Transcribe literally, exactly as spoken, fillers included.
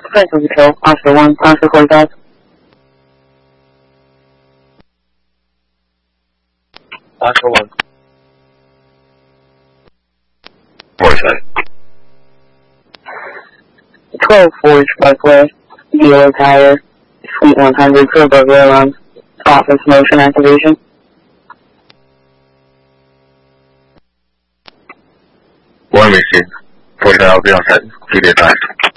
Central Patrol, Oscar one, Oscar forty-five. Oscar one. forty-five. twelve Forge Parkway, Dealer Tire, Suite one hundred, Turbo Railroad, Office Motion Activation. One receive. forty-five, I'll be on set. Give you a time.